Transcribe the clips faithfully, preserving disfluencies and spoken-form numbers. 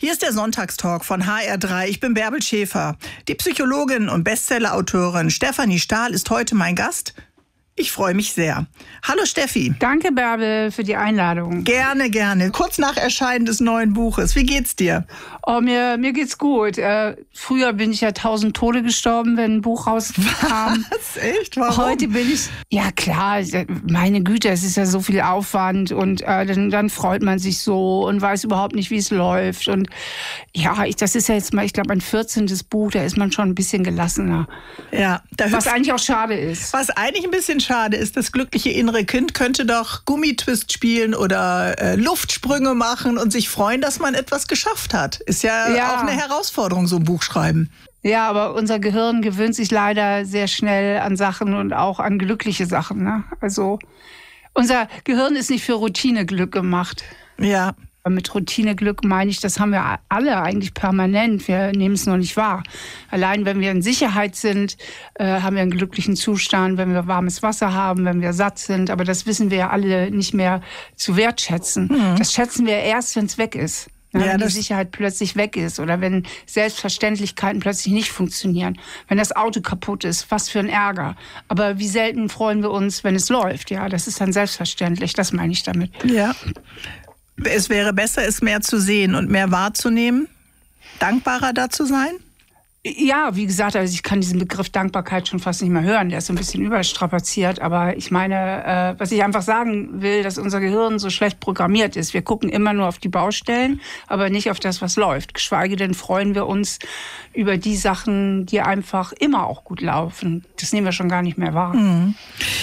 Hier ist der Sonntagstalk von H R drei. Ich bin Bärbel Schäfer. Die Psychologin und Bestsellerautorin Stefanie Stahl ist heute mein Gast. Ich freue mich sehr. Hallo Steffi. Danke Bärbel für die Einladung. Gerne, gerne. Kurz nach Erscheinen des neuen Buches. Wie geht's dir? Oh, mir, mir geht's gut. Äh, früher bin ich ja tausend Tode gestorben, wenn ein Buch rauskam. Was? Echt? Warum? Heute bin ich, ja klar, meine Güte, es ist ja so viel Aufwand und äh, dann, dann freut man sich so und weiß überhaupt nicht, wie es läuft. Und ja, ich, das ist ja jetzt mal, ich glaube, mein vierzehntes Buch, da ist man schon ein bisschen gelassener. Ja. Da was eigentlich auch schade ist. Was eigentlich ein bisschen schade ist, das glückliche innere Kind könnte doch Gummitwist spielen oder äh, Luftsprünge machen und sich freuen, dass man etwas geschafft hat. Ist ja, ja auch eine Herausforderung, so ein Buch schreiben. Ja, aber unser Gehirn gewöhnt sich leider sehr schnell an Sachen und auch an glückliche Sachen. Ne? Also unser Gehirn ist nicht für Routineglück gemacht. Ja. Mit Routineglück meine ich, das haben wir alle eigentlich permanent. Wir nehmen es noch nicht wahr. Allein wenn wir in Sicherheit sind, äh, haben wir einen glücklichen Zustand, wenn wir warmes Wasser haben, wenn wir satt sind. Aber das wissen wir ja alle nicht mehr zu wertschätzen. Mhm. Das schätzen wir erst, wenn es weg ist. Ne? Ja, wenn die Sicherheit plötzlich weg ist oder wenn Selbstverständlichkeiten plötzlich nicht funktionieren. Wenn das Auto kaputt ist, was für ein Ärger. Aber wie selten freuen wir uns, wenn es läuft. Ja, das ist dann selbstverständlich. Das meine ich damit. Ja. Es wäre besser, es mehr zu sehen und mehr wahrzunehmen, dankbarer da zu sein? Ja, wie gesagt, also ich kann diesen Begriff Dankbarkeit schon fast nicht mehr hören. Der ist so ein bisschen überstrapaziert. Aber ich meine, äh, was ich einfach sagen will, dass unser Gehirn so schlecht programmiert ist. Wir gucken immer nur auf die Baustellen, aber nicht auf das, was läuft. Geschweige denn freuen wir uns über die Sachen, die einfach immer auch gut laufen. Das nehmen wir schon gar nicht mehr wahr. Mhm.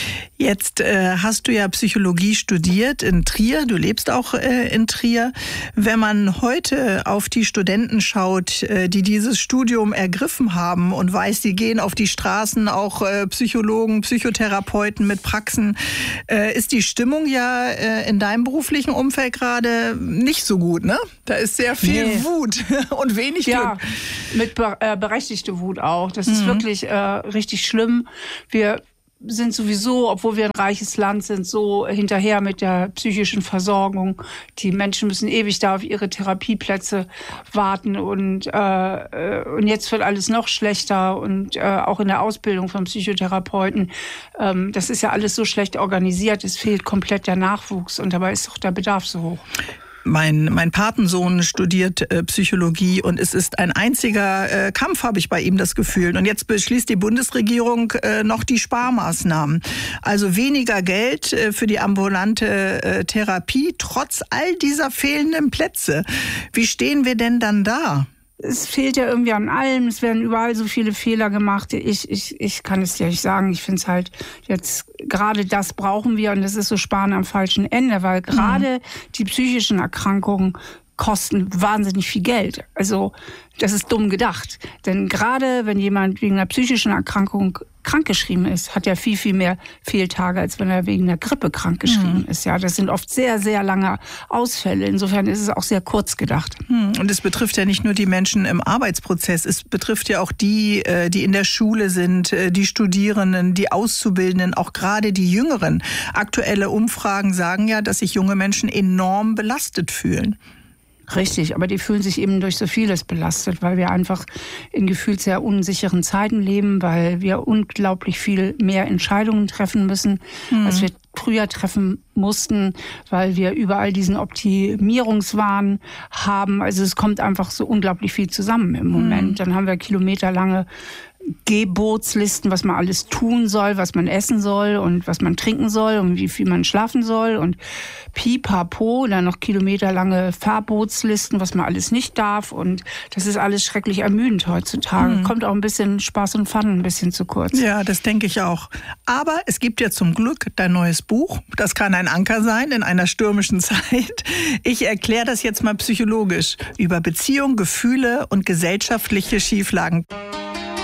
Jetzt äh, hast du ja Psychologie studiert in Trier. Du lebst auch äh, in Trier. Wenn man heute auf die Studenten schaut, äh, die dieses Studium ergriffen haben und weiß, sie gehen auf die Straßen, auch äh, Psychologen, Psychotherapeuten mit Praxen, äh, ist die Stimmung ja äh, in deinem beruflichen Umfeld gerade nicht so gut, ne? Da ist sehr viel nee. Wut und wenig Glück. Ja, mit be- äh, berechtigte Wut auch. Das ist mhm. wirklich äh, richtig schlimm. Wir sind sowieso, obwohl wir ein reiches Land sind, so hinterher mit der psychischen Versorgung. Die Menschen müssen ewig da auf ihre Therapieplätze warten und, äh, und jetzt wird alles noch schlechter und äh, auch in der Ausbildung von Psychotherapeuten. Ähm, das ist ja alles so schlecht organisiert, es fehlt komplett der Nachwuchs und dabei ist doch der Bedarf so hoch. Mein, mein Patensohn studiert äh, Psychologie und es ist ein einziger äh, Kampf, habe ich bei ihm das Gefühl. Und jetzt beschließt die Bundesregierung äh, noch die Sparmaßnahmen. Also weniger Geld äh, für die ambulante äh, Therapie, trotz all dieser fehlenden Plätze. Wie stehen wir denn dann da? Es fehlt ja irgendwie an allem, es werden überall so viele Fehler gemacht. Ich, ich, ich kann es dir nicht sagen. Ich finde es halt jetzt, gerade das brauchen wir und das ist so Sparen am falschen Ende, weil gerade mhm. die psychischen Erkrankungen kosten wahnsinnig viel Geld. Also das ist dumm gedacht. Denn gerade wenn jemand wegen einer psychischen Erkrankung krankgeschrieben ist, hat er viel, viel mehr Fehltage, als wenn er wegen einer Grippe krankgeschrieben mhm. ist. Ja, das sind oft sehr, sehr lange Ausfälle. Insofern ist es auch sehr kurz gedacht. Und es betrifft ja nicht nur die Menschen im Arbeitsprozess, es betrifft ja auch die, die in der Schule sind, die Studierenden, die Auszubildenden, auch gerade die Jüngeren. Aktuelle Umfragen sagen ja, dass sich junge Menschen enorm belastet fühlen. Richtig, aber die fühlen sich eben durch so vieles belastet, weil wir einfach in gefühlt sehr unsicheren Zeiten leben, weil wir unglaublich viel mehr Entscheidungen treffen müssen, mhm. als wir früher treffen mussten, weil wir überall diesen Optimierungswahn haben. Also es kommt einfach so unglaublich viel zusammen im Moment. Mhm. Dann haben wir kilometerlange Gebotslisten, was man alles tun soll, was man essen soll und was man trinken soll und wie viel man schlafen soll und pipapo, dann noch kilometerlange Verbotslisten, was man alles nicht darf und das ist alles schrecklich ermüdend heutzutage. Mhm. Kommt auch ein bisschen Spaß und Fun ein bisschen zu kurz. Ja, das denke ich auch. Aber es gibt ja zum Glück dein neues Buch. Das kann ein Anker sein in einer stürmischen Zeit. Ich erkläre das jetzt mal psychologisch über Beziehung, Gefühle und gesellschaftliche Schieflagen.